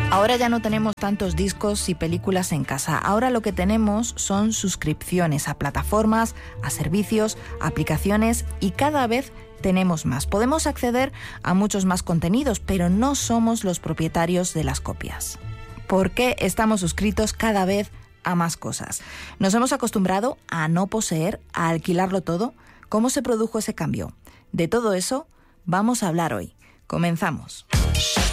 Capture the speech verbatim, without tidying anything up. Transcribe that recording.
Ahora ya no tenemos tantos discos y películas en casa. Ahora lo que tenemos son suscripciones a plataformas, a servicios, a aplicaciones y cada vez tenemos más. Podemos acceder a muchos más contenidos, pero no somos los propietarios de las copias. ¿Por qué estamos suscritos cada vez a más cosas? ¿Nos hemos acostumbrado a no poseer, a alquilarlo todo? ¿Cómo se produjo ese cambio? De todo eso vamos a hablar hoy. Comenzamos.